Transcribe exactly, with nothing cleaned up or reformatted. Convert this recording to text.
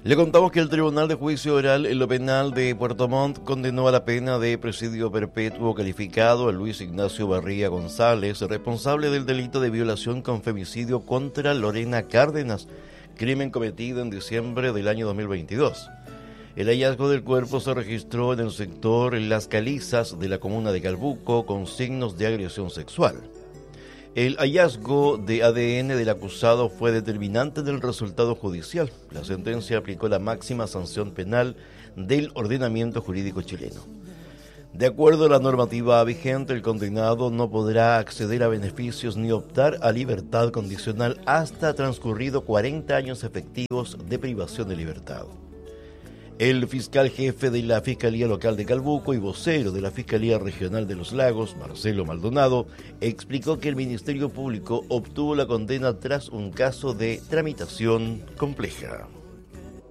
Le contamos que el Tribunal de Juicio Oral en lo Penal de Puerto Montt condenó a la pena de presidio perpetuo calificado a Luis Ignacio Barría González, responsable del delito de violación con femicidio contra Lorena Cárdenas, crimen cometido en diciembre del año dos mil veintidós. El hallazgo del cuerpo se registró en el sector Las Calizas de la comuna de Calbuco con signos de agresión sexual. El hallazgo de A D N del acusado fue determinante del resultado judicial. La sentencia aplicó la máxima sanción penal del ordenamiento jurídico chileno. De acuerdo a la normativa vigente, el condenado no podrá acceder a beneficios ni optar a libertad condicional hasta transcurrido cuarenta años efectivos de privación de libertad. El fiscal jefe de la Fiscalía Local de Calbuco y vocero de la Fiscalía Regional de los Lagos, Marcelo Maldonado, explicó que el Ministerio Público obtuvo la condena tras un caso de tramitación compleja.